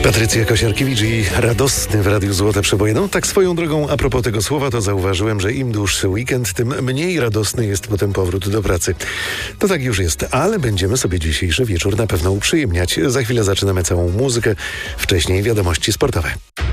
Patrycja Kosiarkiewicz i radosny w Radiu Złote Przeboje. No tak swoją drogą, a propos tego słowa, to zauważyłem, że im dłuższy weekend, tym mniej radosny jest potem powrót do pracy. To tak już jest, ale będziemy sobie dzisiejszy wieczór na pewno uprzyjemniać. Za chwilę zaczynamy całą muzykę, wcześniej wiadomości sportowe.